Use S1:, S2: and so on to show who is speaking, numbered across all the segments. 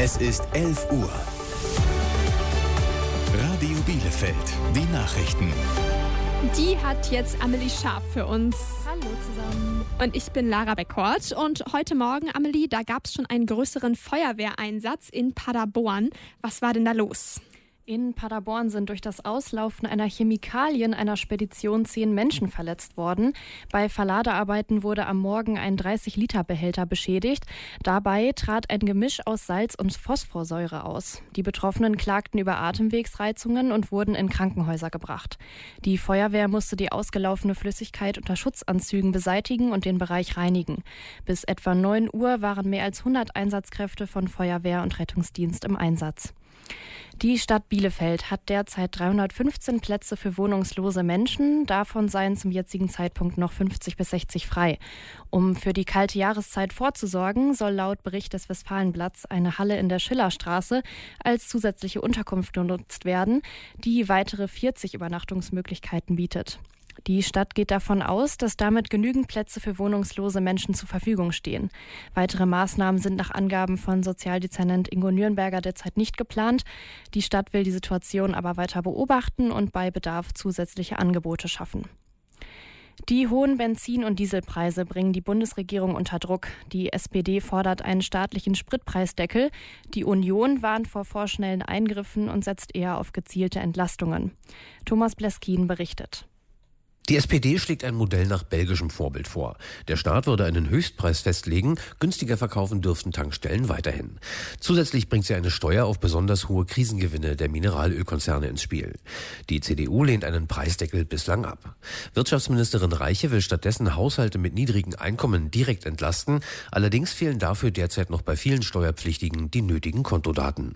S1: Es ist 11 Uhr. Radio Bielefeld, die Nachrichten.
S2: Die hat jetzt Amelie Scharf für uns.
S3: Hallo zusammen.
S2: Und ich bin Lara Beckhort. Und heute Morgen, Amelie, da gab es schon einen größeren Feuerwehreinsatz in Paderborn. Was war denn da los?
S3: In Paderborn sind durch das Auslaufen einer Chemikalien in einer Spedition 10 Menschen verletzt worden. Bei Verladearbeiten wurde am Morgen ein 30-Liter-Behälter beschädigt. Dabei trat ein Gemisch aus Salz und Phosphorsäure aus. Die Betroffenen klagten über Atemwegsreizungen und wurden in Krankenhäuser gebracht. Die Feuerwehr musste die ausgelaufene Flüssigkeit unter Schutzanzügen beseitigen und den Bereich reinigen. Bis etwa 9 Uhr waren mehr als 100 Einsatzkräfte von Feuerwehr und Rettungsdienst im Einsatz. Die Stadt Bielefeld hat derzeit 315 Plätze für wohnungslose Menschen. Davon seien zum jetzigen Zeitpunkt noch 50 bis 60 frei. Um für die kalte Jahreszeit vorzusorgen, soll laut Bericht des Westfalenblatts eine Halle in der Schillerstraße als zusätzliche Unterkunft genutzt werden, die weitere 40 Übernachtungsmöglichkeiten bietet. Die Stadt geht davon aus, dass damit genügend Plätze für wohnungslose Menschen zur Verfügung stehen. Weitere Maßnahmen sind nach Angaben von Sozialdezernent Ingo Nürnberger derzeit nicht geplant. Die Stadt will die Situation aber weiter beobachten und bei Bedarf zusätzliche Angebote schaffen. Die hohen Benzin- und Dieselpreise bringen die Bundesregierung unter Druck. Die SPD fordert einen staatlichen Spritpreisdeckel. Die Union warnt vor vorschnellen Eingriffen und setzt eher auf gezielte Entlastungen. Thomas Bleskin berichtet.
S4: Die SPD schlägt ein Modell nach belgischem Vorbild vor. Der Staat würde einen Höchstpreis festlegen, günstiger verkaufen dürften Tankstellen weiterhin. Zusätzlich bringt sie eine Steuer auf besonders hohe Krisengewinne der Mineralölkonzerne ins Spiel. Die CDU lehnt einen Preisdeckel bislang ab. Wirtschaftsministerin Reiche will stattdessen Haushalte mit niedrigen Einkommen direkt entlasten. Allerdings fehlen dafür derzeit noch bei vielen Steuerpflichtigen die nötigen Kontodaten.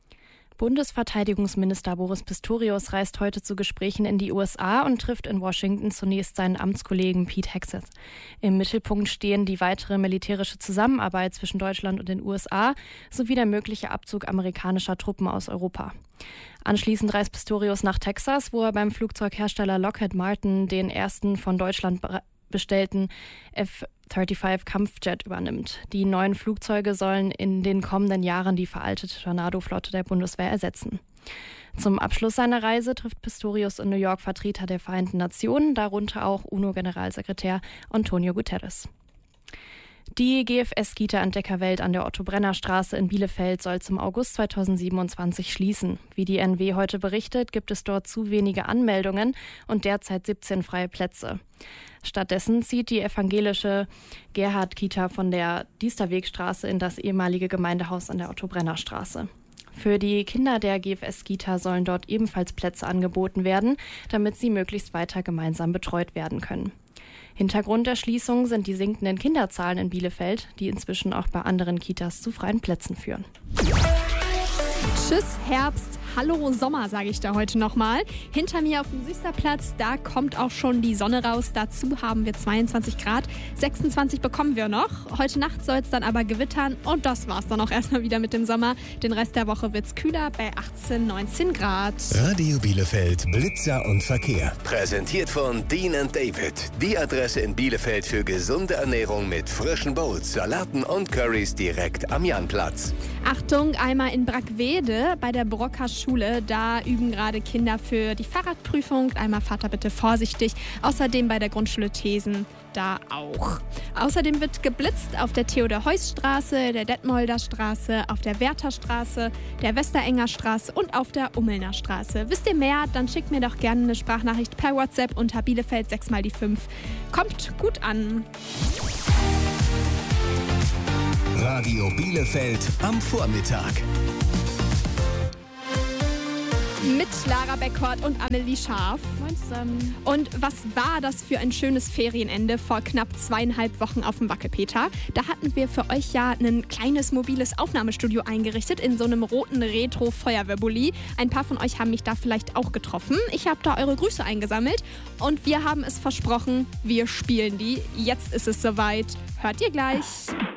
S3: Bundesverteidigungsminister Boris Pistorius reist heute zu Gesprächen in die USA und trifft in Washington zunächst seinen Amtskollegen Pete Hegseth. Im Mittelpunkt stehen die weitere militärische Zusammenarbeit zwischen Deutschland und den USA sowie der mögliche Abzug amerikanischer Truppen aus Europa. Anschließend reist Pistorius nach Texas, wo er beim Flugzeughersteller Lockheed Martin den ersten von Deutschland bestellten F-35 Kampfjet übernimmt. Die neuen Flugzeuge sollen in den kommenden Jahren die veraltete Tornado-Flotte der Bundeswehr ersetzen. Zum Abschluss seiner Reise trifft Pistorius in New York Vertreter der Vereinten Nationen, darunter auch UNO-Generalsekretär Antonio Guterres. Die GFS-Kita Entdeckerwelt an der Otto-Brenner-Straße in Bielefeld soll zum August 2027 schließen. Wie die NW heute berichtet, gibt es dort zu wenige Anmeldungen und derzeit 17 freie Plätze. Stattdessen zieht die evangelische Gerhard-Kita von der Diesterwegstraße in das ehemalige Gemeindehaus an der Otto-Brenner-Straße. Für die Kinder der GFS-Kita sollen dort ebenfalls Plätze angeboten werden, damit sie möglichst weiter gemeinsam betreut werden können. Hintergrund der Schließung sind die sinkenden Kinderzahlen in Bielefeld, die inzwischen auch bei anderen Kitas zu freien Plätzen führen.
S2: Tschüss Herbst, hallo Sommer, sage ich da heute nochmal. Hinter mir auf dem Süsterplatz, da kommt auch schon die Sonne raus. Dazu haben wir 22 Grad, 26 bekommen wir noch. Heute Nacht soll es dann aber gewittern und das war's dann auch erstmal wieder mit dem Sommer. Den Rest der Woche wird's kühler bei 18, 19 Grad.
S1: Radio Bielefeld, Blitzer und Verkehr. Präsentiert von Dean & David. Die Adresse in Bielefeld für gesunde Ernährung mit frischen Bowls, Salaten und Currys direkt am Janplatz.
S2: Achtung, einmal in Brackwede bei der Brocker Schule. Da üben gerade Kinder für die Fahrradprüfung. Einmal fahrt da bitte vorsichtig. Außerdem bei der Grundschule Thesen da auch. Außerdem wird geblitzt auf der Theodor-Heuss-Straße, der Detmolder Straße, auf der Wertherstraße, der Westerenger Straße und auf der Ummelner Straße. Wisst ihr mehr? Dann schickt mir doch gerne eine Sprachnachricht per WhatsApp unter Bielefeld 6x5. Kommt gut an.
S1: Radio Bielefeld am Vormittag.
S2: Mit Lara Beckhort und Amelie Scharf.
S3: Moin zusammen.
S2: Und was war das für ein schönes Ferienende vor knapp 2,5 Wochen auf dem Wackelpeter? Da hatten wir für euch ja ein kleines mobiles Aufnahmestudio eingerichtet in so einem roten Retro-Feuerwehrbully. Ein paar von euch haben mich da vielleicht auch getroffen. Ich habe da eure Grüße eingesammelt und wir haben es versprochen, wir spielen die. Jetzt ist es soweit. Hört ihr gleich.